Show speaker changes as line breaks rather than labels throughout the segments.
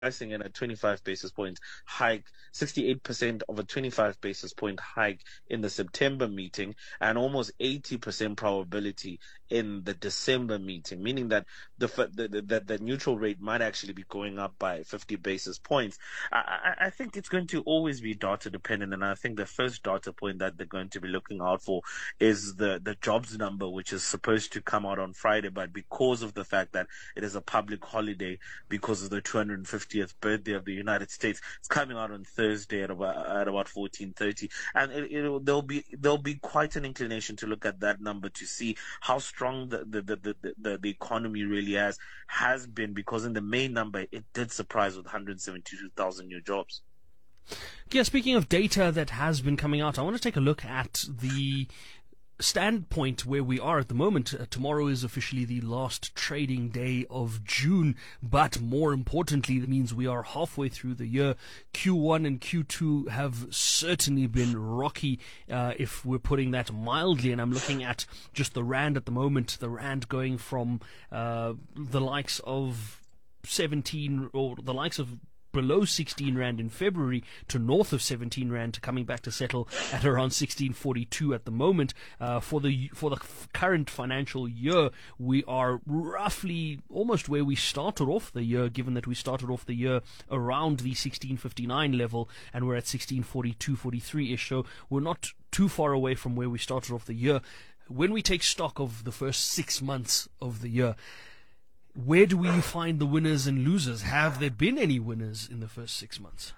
pricing in a 25 basis point hike, 68% of a 25 basis point hike in the September meeting, and almost 80% probability in the December meeting, meaning that the neutral rate might actually be going up by 50 basis points. I think it's going to always be data dependent, and I think the first data point that they're going to be looking out for is the jobs number, which is supposed to come out on Friday, but because of the fact that it is a public holiday because of the 250th birthday of the United States, it's coming out on Thursday at about 14:30, and there'll be quite an inclination to look at that number to see how strong the economy really has been, because in the main number it did surprise with 172,000 new jobs.
Yeah, speaking of data that has been coming out, I want to take a look at the standpoint where we are at the moment. Tomorrow is officially the last trading day of June, but more importantly, that means we are halfway through the year. Q1 and Q2 have certainly been rocky, if we're putting that mildly, and I'm looking at just the Rand at the moment, the Rand going from the likes of 17, or the likes of below 16 Rand in February to north of 17 Rand, to coming back to settle at around 16.42 at the moment. For the current financial year, we are roughly almost where we started off the year, given that we started off the year around the 16.59 level and we're at 16.42, 43-ish, so we're not too far away from where we started off the year. When we take stock of the first 6 months of the year, where do we find the winners and losers? Have there been any winners in the first 6 months?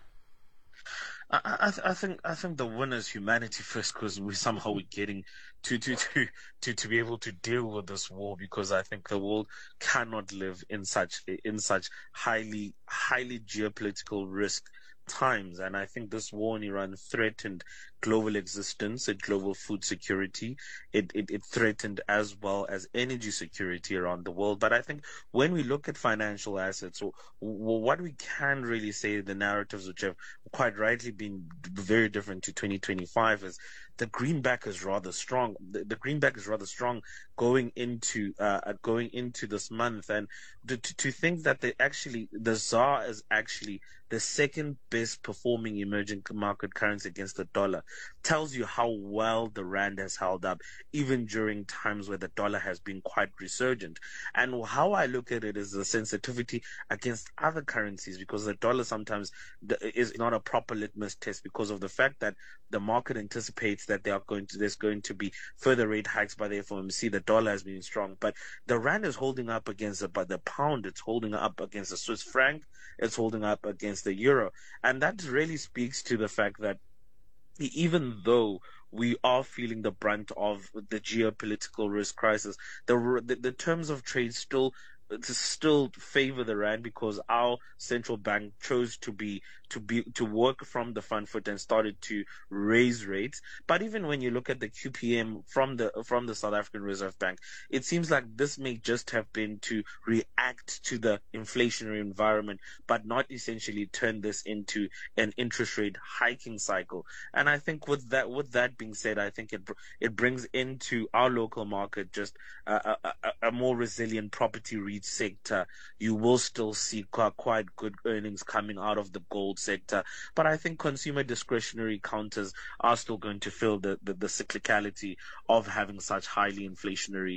I think the winner is humanity first, because we're getting to be able to deal with this war, because I think the world cannot live in such highly geopolitical risk times, and I think this war in Iran threatened global existence and global food security. It threatened as well as energy security around the world. But I think when we look at financial assets, what we can really say, the narratives which have quite rightly been very different to 2025, is the greenback is rather strong. The greenback is rather strong going into this month, and to think that the ZAR is actually the second best performing emerging market currency against the dollar tells you how well the Rand has held up, even during times where the dollar has been quite resurgent. And how I look at it is the sensitivity against other currencies, because the dollar sometimes is not a proper litmus test, because of the fact that the market anticipates that there's going to be further rate hikes by the FOMC. The dollar has been strong, but the Rand is holding up against the pound, it's holding up against the Swiss franc, it's holding up against the euro. And that really speaks to the fact that even though we are feeling the brunt of the geopolitical risk crisis, the terms of trade still favor the Rand, because our central bank chose to work from the front foot and started to raise rates. But even when you look at the QPM from the South African Reserve Bank, it seems like this may just have been to react to the inflationary environment, but not essentially turn this into an interest rate hiking cycle. And I think with that being said, I think it brings into our local market just a more resilient property REIT sector. You will still see quite good earnings coming out of the gold sector, but I think consumer discretionary counters are still going to feel the cyclicality of having such highly inflationary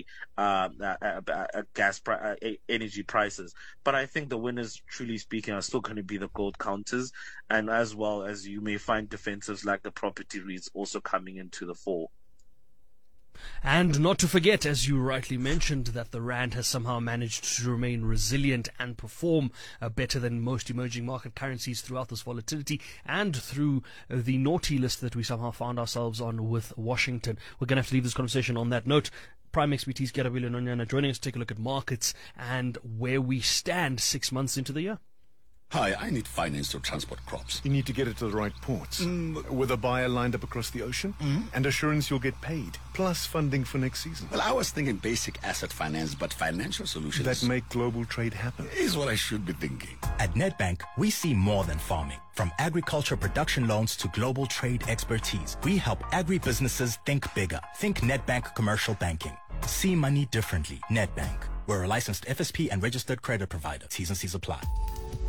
energy prices. But I think the winners, truly speaking, are still going to be the gold counters, and as well as you may find defensives like the property REITs also coming into the fore.
And not to forget, as you rightly mentioned, that the Rand has somehow managed to remain resilient and perform better than most emerging market currencies throughout this volatility, and through the naughty list that we somehow found ourselves on with Washington. We're going to have to leave this conversation on that note. Prime expertise Gerabile Nonyana joining us to take a look at markets and where we stand 6 months into the year.
Hi, I need finance to transport crops.
You need to get it to the right ports. With a buyer lined up across the ocean, and assurance you'll get paid, plus funding for next season.
Well, I was thinking basic asset finance, but financial solutions
that make global trade happen
is what I should be thinking.
At Nedbank, we see more than farming. From agriculture production loans to global trade expertise, we help agribusinesses think bigger. Think Nedbank Commercial Banking. See money differently. Nedbank. We're a licensed FSP and registered credit provider. T's and C's apply.